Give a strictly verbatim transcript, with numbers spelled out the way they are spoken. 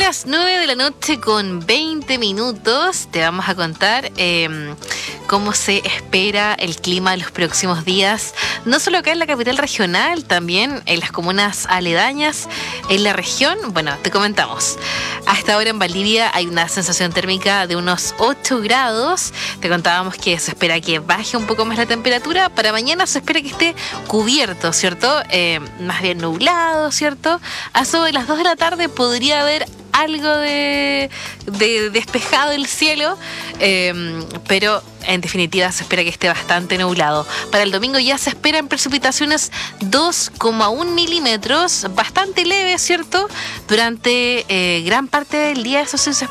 las nueve de la noche con veinte minutos te vamos a contar eh, cómo se espera el clima de los próximos días, no solo acá en la capital regional, también en las comunas aledañas, en la región. Bueno, te comentamos. A esta hora en Valdivia hay una sensación térmica de unos ocho grados. Te contábamos que se espera que baje un poco más la temperatura. Para mañana se espera que esté cubierto, ¿cierto? Eh, más bien nublado, ¿cierto? A eso de las dos de la tarde podría haber algo de, de despejado el cielo, eh, pero en definitiva se espera que esté bastante nublado. Para el domingo ya se esperan precipitaciones dos coma uno milímetros, bastante leves, ¿cierto? Durante eh, gran parte del día, eso sí se